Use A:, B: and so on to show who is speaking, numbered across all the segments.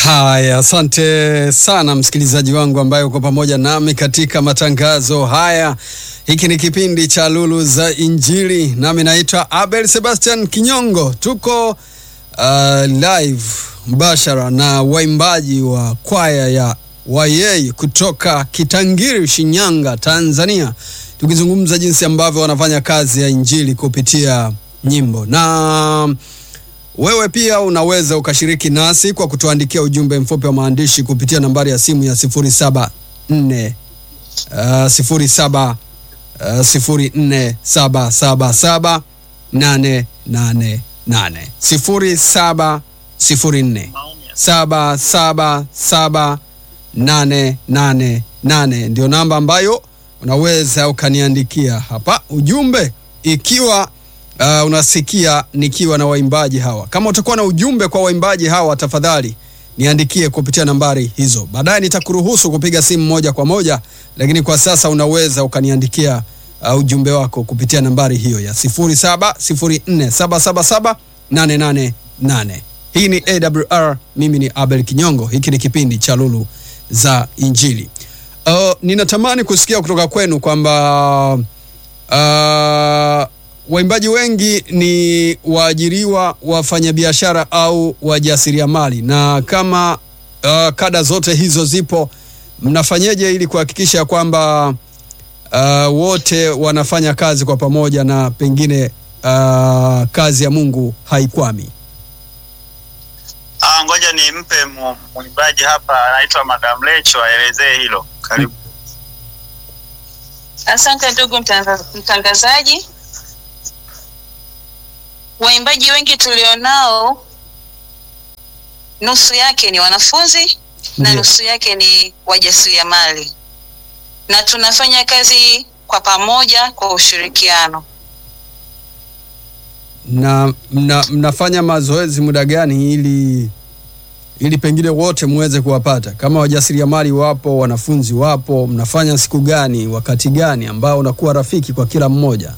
A: Haya, asante sana msikilizaji wangu ambaye uko pamoja nami katika matangazo haya. Hiki ni kipindi cha Lulu za Injili, nami naitwa Abel Sebastian Kinyongo. Tuko live mbashara na waimbaji wa kwaya ya YA kutoka Kitangiri, Shinyanga, Tanzania, tukizungumza jinsi ambavyo wanafanya kazi ya injili kupitia nyimbo. Na wewe pia unaweza ukashiriki nasi kwa kutuandikia ujumbe mfupi wa maandishi kupitia nambari ya simu ya 074 07 04 777 888 07 04 777 888 ndio namba ambayo unaweza ukaniandikia hapa ujumbe ikiwa unasikia nikiwa na waimbaji hawa. Kama utakuwa na ujumbe kwa waimbaji hawa, tafadhali niandikie kupitia nambari hizo. Baadaye nitakuruhusu kupiga simu moja kwa moja, lakini kwa sasa unaweza ukaniandikia ujumbe wako kupitia nambari hiyo ya 0704777888. Hii ni AWR, mimi ni Abel Kinyongo. Hiki ni kipindi cha Lulu za Injili. Ninatamani kusikia kutoka kwenu kwamba waimbaji wengi ni waajiriwa, wafanyabiashara au wajasiriamali, na kama kada zote hizo zipo, mnafanyeje ili kuhakikisha kwamba wote wanafanya kazi kwa pamoja na pengine kazi ya Mungu haikwami?
B: Ngoja nimpe mwimbaji hapa, anaitwa Madam Lecho, aelezee hilo. Karibu.
C: Asante ndugu mtangazaji. Waimbaji wengi tulionao, nusu yake ni wanafunzi na nusu yake ni wajasiriamali, na tunafanya kazi kwa pamoja kwa ushirikiano.
A: Na mnafanya mazoezi muda gani ili pengine wote muweze kuwapata? Kama wajasiriamali wapo, wanafunzi wapo, mnafanya siku gani, wakati gani ambao unakuwa rafiki kwa kila mmoja?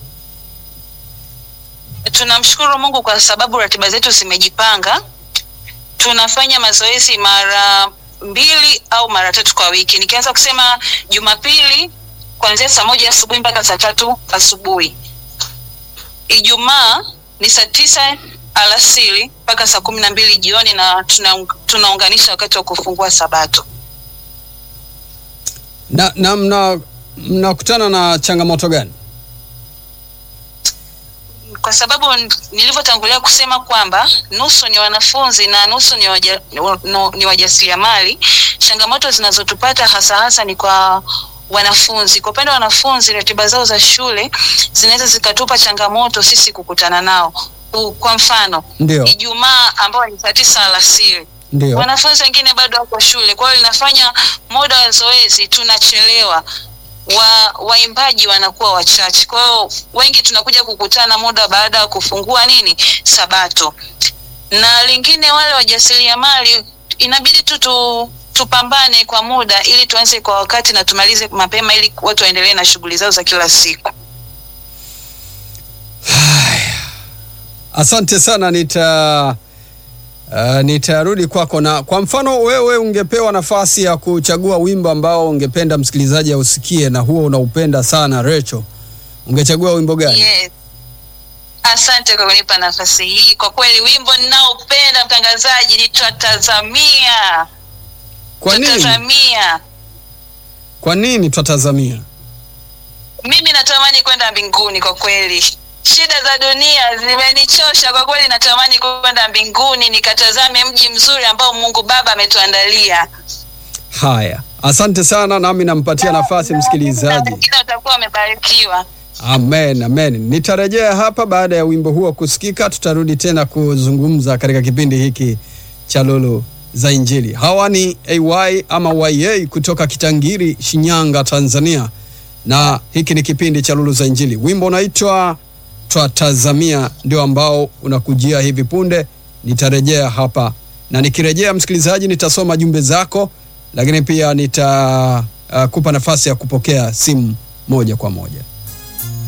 C: Tunamshukuru Mungu kwa sababu ratiba zetu zimejipanga. Tunafanya mazoezi mara 2 au mara 3 kwa wiki. Nikianza kusema Jumapili kuanzia saa 1 asubuhi mpaka saa 3 asubuhi. Ijumaa ni saa 9 alasiri mpaka saa 12 jioni, na tunaunganisha wakati wa kufungua Sabato.
A: Na mnakutana na changamoto gani?
C: Kwa sababu nilivyotangulia kusema kwamba nusu ni wanafunzi na nusu ni wajasiriamali, changamoto zinazotupata hasa ni kwa wanafunzi. Kwa upande wa wanafunzi, ratiba zao za shule zinaweza zikatupa changamoto sisi kukutana nao. Kwa mfano, Ijumaa ambao ni saa 9 alasiri, wanafunzi wengine bado wako shule, kwa hiyo linafanya muda wa zoezi tunachelewa. Waimbaji wanakuwa wachache, kwa hiyo wengi tunakuja kukutana muda baada ya kufungua Sabato. Na lingine, wale wajasiriamali inabidi tupambane kwa muda ili tuanze kwa wakati na tumalize mapema ili watu waendelee na shughuli zao za kila siku.
A: Asante sana, nitarudi kwako. Na kwa mfano, wewe ungepewa nafasi ya kuchagua wimbo ambao ungependa msikilizaji ausikie na huo unaupenda sana, Rachel, ungechagua wimbo gani?
C: Yes. Asante kwa kunipa nafasi hii. Kwa kweli wimbo ninaopenda mtangazaji ni Twatazamia.
A: Kwa nini?
C: Twatazamia.
A: Kwa nini Twatazamia?
C: Mimi natamani kwenda mbinguni kwa kweli. Shida za dunia zimenichosha kwa kweli, natamani kwenda mbinguni nikatazame mji mzuri ambao Mungu Baba ametuandalia.
A: Haya, asante sana, nami nampatia nafasi msikilizaji.
C: Kila utakuwa umebarikiwa.
A: Amen. Nitarejea hapa baada ya wimbo huo kusikika, tutarudi tena kuzungumza katika kipindi hiki cha Lulu za Injili. Hawa ni AY ama YA kutoka Kitangiri, Shinyanga, Tanzania, na hiki ni kipindi cha Lulu za Injili. Wimbo unaitwa Twatazamia ndio ambao unakujia hivi punde. Nitarejea hapa, na nikirejea msikilizaji, nitasoma jumbe zako, lakini pia nitakupa nafasi ya kupokea simu moja kwa moja.